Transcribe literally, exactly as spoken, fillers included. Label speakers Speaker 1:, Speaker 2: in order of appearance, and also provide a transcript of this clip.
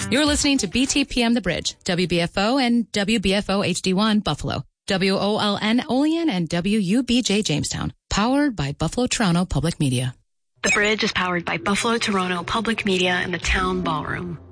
Speaker 1: You're listening to B T P M The Bridge, W B F O and W B F O H D one Buffalo, W O L N Olean and W U B J Jamestown, powered by Buffalo Toronto Public Media.
Speaker 2: The Bridge is powered by Buffalo Toronto Public Media and the Town Ballroom.